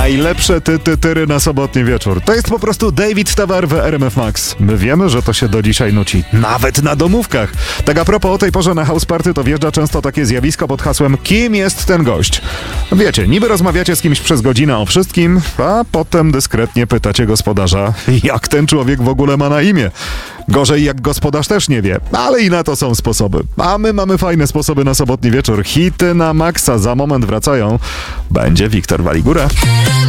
Najlepsze tyry na sobotni wieczór. To jest po prostu David Tawar w RMF Max. My wiemy, że to się do dzisiaj nuci. Nawet na domówkach. Tak a propos, o tej porze na House Party to wjeżdża często takie zjawisko pod hasłem kim jest ten gość? Wiecie, niby rozmawiacie z kimś przez godzinę o wszystkim, a potem dyskretnie pytacie gospodarza, jak ten człowiek w ogóle ma na imię. Gorzej jak gospodarz też nie wie, ale i na to są sposoby. A my mamy fajne sposoby na sobotni wieczór. Hity na maksa za moment wracają. Będzie Wiktor Waligura.